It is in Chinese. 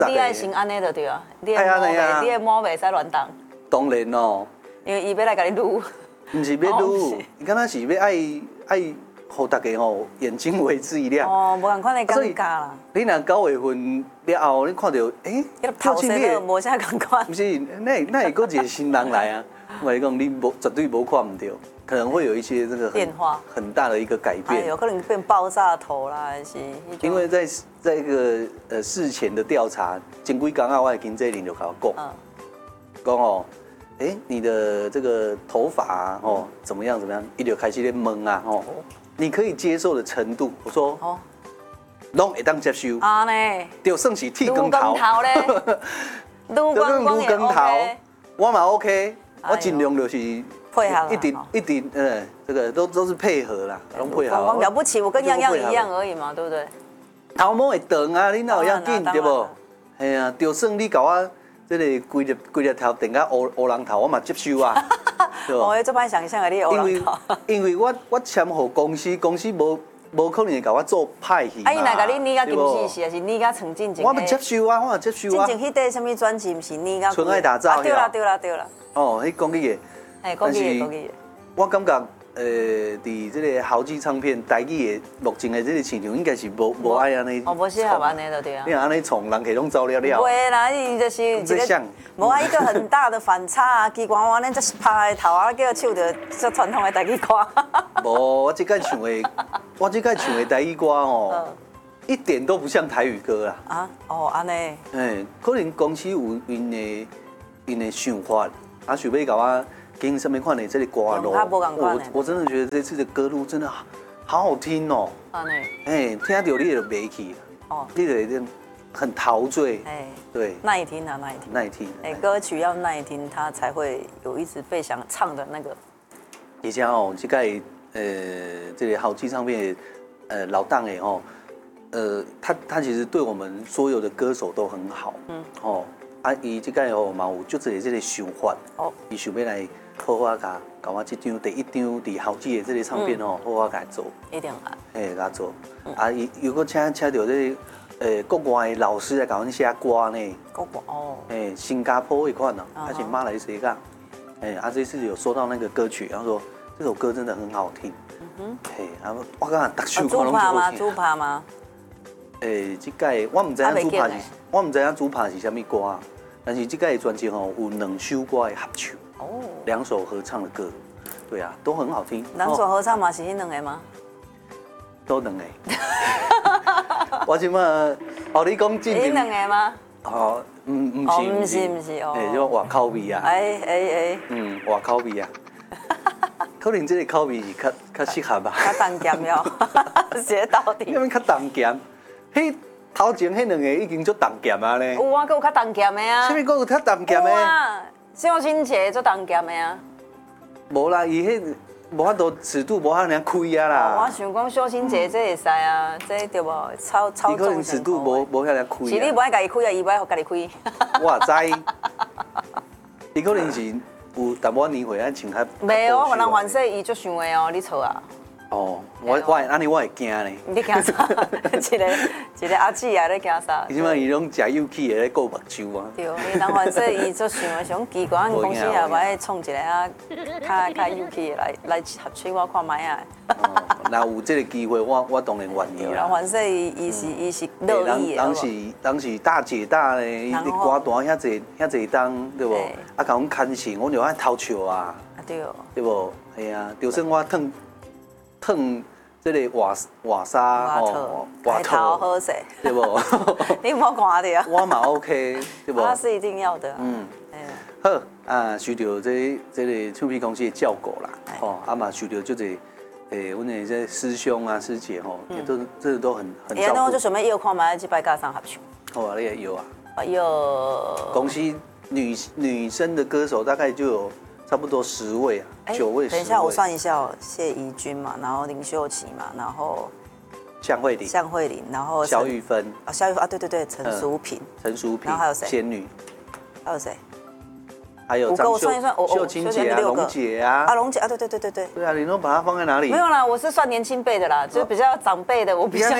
你爱先安尼就对啊，你的毛袂使乱动。 当然哦， 因为伊要来甲你撸。 不是要撸，伊敢若是要爱。互大家吼眼睛为之一亮哦，无共款的尴尬啦。 你若9月份了后，你看到头色都无啥共款。 不是，那会搁一个新人来啊？我跟你讲，你绝对无看唔到，可能会有一些这个变化很大的一个改变。 有可能变爆炸头啦，还是？ 因为在一个事前的调查，前几天啊，我经这人就甲我讲哦，你的这个头发哦怎么样？伊就开始咧问啊哦。你可以接受的程度，我说，拢会当接受。 啊呢， 就算是剃光头咧，撸光头， 我嘛 OK， 我尽量就是配合， 一定，这个都是配合啦，拢配合。 了不起，我跟样样一样而已嘛，对不对？ 头毛会长啊，你哪有要紧对不？哎呀，就算你搞我这个规日头顶个乌人头，我嘛接受啊。 我这般想象的你乌人头。 因为我签互公司无可能会甲我做派戏嘛。 伊若甲你拟甲金丝是，还是拟甲陈进前？ 我嘛接受啊，我嘛接受啊。 进前迄块什么专辑，是拟甲？ 纯爱打造。 对啦。 哦，迄讲起的。讲起的。 我感觉伫这个豪记唱片台语的目前的这个市场，应该是无爱安尼。 无适合安尼就对啊。 你安尼创，人客拢走了。 袂啦，伊就是一个，无啊，一个很大的反差啊！奇怪，我呢这拍头啊，叫唱着这传统的台语歌。 无，我这届唱的台语歌哦，一点都不像台语歌啦。 啊？哦，安尼。 可能公司有因的想法，想要甲我。听什么款的这个歌路，我真的觉得这次的歌路真的好好听哦。听到你就袂去，你就一定很陶醉。对， 耐听啊，耐听。歌曲要耐听，它才会有一直被想唱的那个。 而且哦，这个豪记唱片老档的哦，他其实对我们所有的歌手都很好。伊这个哦嘛有足侪这个想法，伊想要来。好好甲我这张第一张伫豪记的这个唱片哦，好好甲做， 一定啊， 甲做。伊如果请到这国外的老师来甲阮写歌呢， 国外哦， 新加坡一款哦，还是马来西亚，这次有收到那个歌曲，然后说这首歌真的很好听，我刚刚特首歌拢做过听。 猪扒吗？ 这届我唔知影猪扒是啥物歌，但是这届的专辑吼有2首歌的合唱。2首合唱的歌，对啊，都很好听。 2首合唱嘛是迄2个吗？ 都2个。我即马，你讲进前。 迄2个吗？ 唔是哦。就外口味啊。外口味啊。可能这个口味是较适合吧。 较重咸哟，写到底。 因为较重咸，迄头前迄2个已经足重咸啊呢。 有啊，佮有较重咸的啊。 啥物佮有较重咸的？ 小心节做重咸的啊！ 无啦，伊迄无法度尺度无遐尔开啊啦。 我想讲小心节这会使啊，这对无超重。 伊可能尺度无遐尔开。 是你无爱家己开啊，伊无爱家己开。 我知。伊可能是有淡薄年岁爱穿较。 袂哦，我人反说伊足想的哦，你错啊。 安尼我会惊呢。 你惊啥？一个阿姊啊，你惊啥？ 伊即摆伊拢食有气的咧顾目睭啊。 对，伊人反说伊足想的，想奇怪，咱公司也无爱创一个啊，较有气的来合吹我看卖啊。 若有这个机会，我当然愿意啦。 人反说伊是乐意的。 当时大姐大咧，伊歌单遐济档，对无？啊，甲阮牵线，阮就爱偷笑啊。 对。 对无？系啊，就算我烫这个瓦沙瓦头好势， 对不？ 你有冇看到？ 我嘛 OK， 对不？ 那是一定要的。 好啊，受到这个唱片公司的照顾啦，嘛受到就这阮的这师兄啊师姐都很照顾。 那我就准备要看嘛，去拜加上合唱。 好啊，你也有啊？ 有。 公司女生的歌手大概就有。差不多10位啊，9位。 等一下，我算一下哦，谢怡君嘛，然后林秀琪嘛，然后向慧玲， 然后萧玉芬萧玉芬啊，对，陈淑萍， 然后还有谁？ 仙女， 还有谁？ 还有张秀清姐啊，龙姐啊， 龙姐啊，对。 对啊，你都把它放在哪里？ 没有啦，我是算年轻辈的啦，就比较长辈的，我比较